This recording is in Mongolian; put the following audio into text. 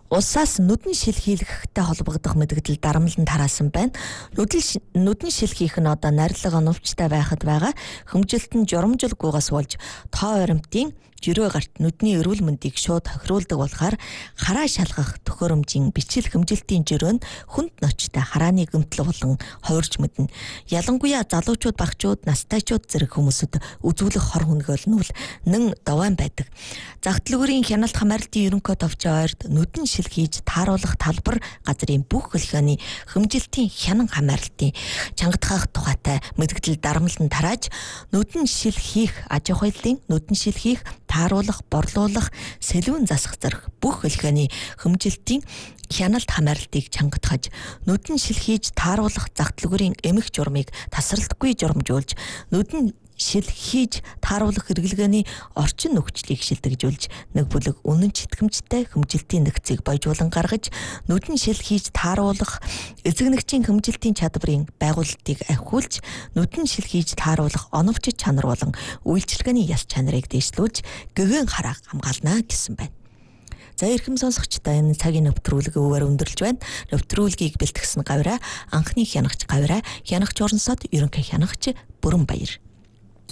Улсаас нүдэн шил хийлгэхтэй холбогдох мэдгдэл дарамлан тараасан байна. Нүдэн шил хийх нь одоо нарилга оновчтой байхад байгаа хэмжилтэн журамжилгүйгээс болж тоо баримтын жирөө гарт нүдний эрүүл мэндийг шууд тохируулдаг болохоор хараа шалгах төхөөрөмжийн бичил хэмжилтийн жирөө нь хүнд ночтой харааны гэмтэл болон хувирж мэднэ. Ялангуяа залуучууд, багчууд, настайчууд зэрэг хүмүүсд үзүүлэх хор хүнгөөл нь нэн довоон байдаг. Зах дэлгүүрийн хяналт хамаарлтын ерөнхий товчоо ойрд нүдэн шил хийж тааруулах талбар газрын бүх хөлхөөний хэмжилтийн хянан хамаарлтын чангатгах тухайтай мэдгдэл дарамлан тарааж нүдэн шил хийх аж ахуй хэллийн нүдэн шил хийх тааруулах, борлуулах, сэлүүн засах зэрэг бүх хөлхөөний хэмжилтийн хяналт хамаарлтыг чангатгаж нүдэн шил хийж тааруулах зах дэлгүүрийн эмх журмыг тасралтгүй журамжуулж нүдэн шил хийж тааруулах хэрэглгээний орчин нөхцөлийг шилдэгжүүлж нэг бүлэг үнэн читгэмжтэй хэмжилтийн нэгцийг бойжуулан гаргаж нүдэн шил хийж тааруулах эзэгнэгчийн хэмжилтийн чадварын байгуулалтыг ахиулж нүдэн шил хийж тааруулах оновч чанар болон үйлчилгээний яс чанарыг дэвшлүүлж гэгэн харааг хамгаална гэсэн байна. За эрхэм сонсогчдоо энэ цагийн нэвтрүүлэг өвөр өндөрлж байна. Нэвтрүүлгийг бэлтгэсэн гавраа анхны хянагч гавраа хянагч орносод ерөнхий хянагч Бүрэн Баяр.